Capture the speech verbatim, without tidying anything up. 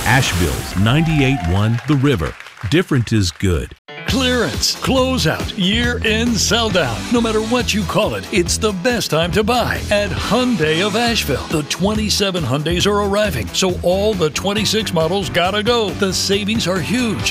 Asheville's ninety-eight one The River. Different is good. Clearance, closeout, year-end sell-down. No matter what you call it, it's the best time to buy at Hyundai of Asheville. The twenty-seven Hyundais are arriving, so all the twenty-six models gotta go. The savings are huge.